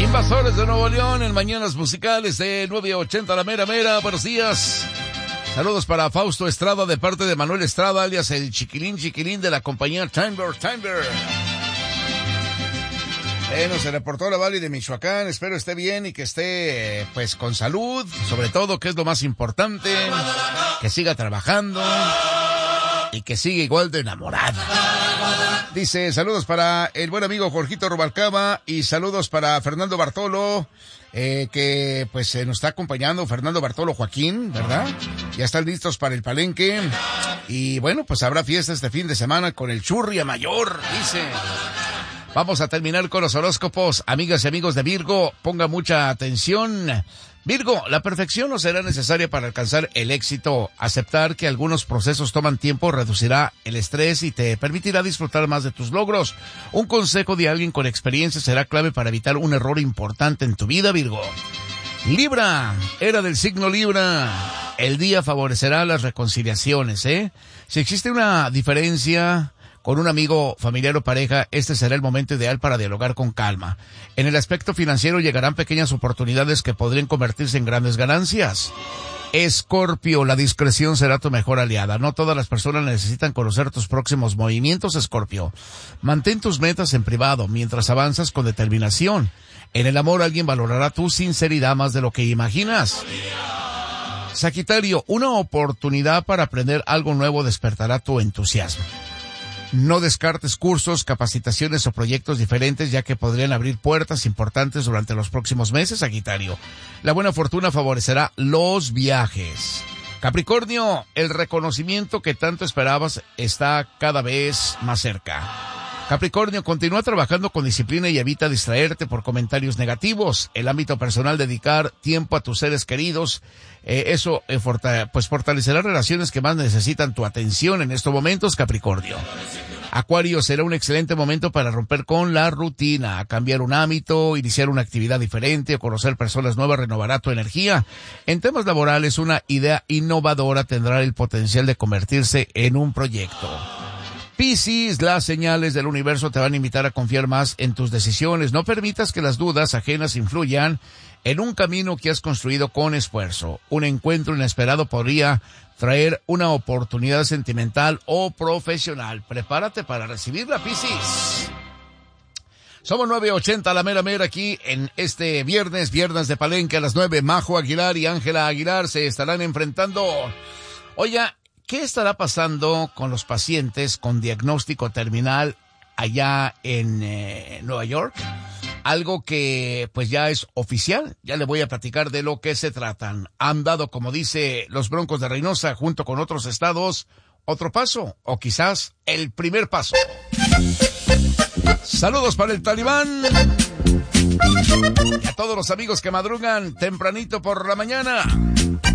Invasores de Nuevo León en Mañanas Musicales de 9:80 la mera mera. Buenos días. Saludos para Fausto Estrada de parte de Manuel Estrada, alias el Chiquilín de la compañía Timber. Bueno, se reportó la Valley de Michoacán. Espero esté bien y que esté, pues, con salud. Sobre todo, que es lo más importante. Que siga trabajando. Y que siga igual de enamorada. Dice, saludos para el buen amigo Jorgito Rubalcaba. Y saludos para Fernando Bartolo. Que, pues, nos está acompañando. Fernando Bartolo Joaquín, ¿verdad? Ya están listos para el palenque. Y, bueno, pues habrá fiesta este fin de semana con el Churria Mayor, dice. Vamos a terminar con los horóscopos. Amigas y amigos de Virgo, ponga mucha atención. Virgo, la perfección no será necesaria para alcanzar el éxito. Aceptar que algunos procesos toman tiempo reducirá el estrés y te permitirá disfrutar más de tus logros. Un consejo de alguien con experiencia será clave para evitar un error importante en tu vida, Virgo. Libra, era del signo Libra. El día favorecerá las reconciliaciones, Si existe una diferencia con un amigo, familiar o pareja, este será el momento ideal para dialogar con calma. En el aspecto financiero llegarán pequeñas oportunidades que podrían convertirse en grandes ganancias. Escorpio, la discreción será tu mejor aliada. No todas las personas necesitan conocer tus próximos movimientos, Escorpio. Mantén tus metas en privado mientras avanzas con determinación. En el amor alguien valorará tu sinceridad más de lo que imaginas. Sagitario, una oportunidad para aprender algo nuevo despertará tu entusiasmo. No descartes cursos, capacitaciones o proyectos diferentes, ya que podrían abrir puertas importantes durante los próximos meses, Sagitario. La buena fortuna favorecerá los viajes. Capricornio, el reconocimiento que tanto esperabas está cada vez más cerca. Capricornio, continúa trabajando con disciplina y evita distraerte por comentarios negativos. El ámbito personal, dedicar tiempo a tus seres queridos, eso fortalecerá relaciones que más necesitan tu atención en estos momentos, Capricornio. Acuario, será un excelente momento para romper con la rutina, cambiar un hábito, iniciar una actividad diferente o conocer personas nuevas renovará tu energía. En temas laborales, una idea innovadora tendrá el potencial de convertirse en un proyecto. Piscis, las señales del universo te van a invitar a confiar más en tus decisiones. No permitas que las dudas ajenas influyan en un camino que has construido con esfuerzo. Un encuentro inesperado podría traer una oportunidad sentimental o profesional. Prepárate para recibirla, Piscis. Somos 9:80 la mera mera aquí en este viernes de Palenque a las 9. Majo Aguilar y Ángela Aguilar se estarán enfrentando. Oiga, ¿qué estará pasando con los pacientes con diagnóstico terminal allá en Nueva York? Algo que pues ya es oficial. Ya le voy a platicar de lo que se tratan. Han dado, como dice los Broncos de Reynosa, junto con otros estados, otro paso, o quizás el primer paso. Saludos para el Talibán. Y a todos los amigos que madrugan tempranito por la mañana.